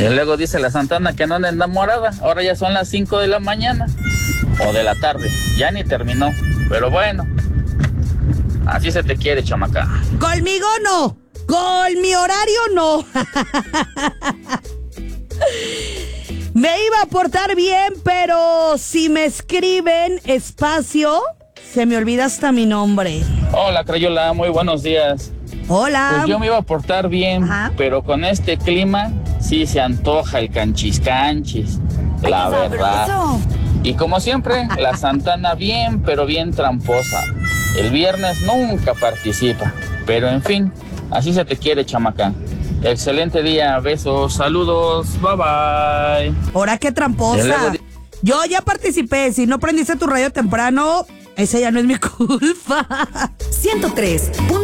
Y luego dice la Santana que no anda enamorada. Ahora ya son las 5 de la mañana. O de la tarde. Ya ni terminó. Pero bueno. Así se te quiere, chamaca. Conmigo no. Con mi horario no. Me iba a portar bien, pero si me escriben espacio, se me olvida hasta mi nombre. Hola, Crayola. Muy buenos días. Hola. Pues yo me iba a portar bien, pero con este clima sí se antoja el canchis, la verdad. Y como siempre, la Santana bien, pero bien tramposa. El viernes nunca participa, pero en fin, así se te quiere, chamaca. Excelente día, besos, saludos, bye bye. Ahora qué tramposa. Yo ya participé, si no prendiste tu radio temprano, esa ya no es mi culpa. 103.7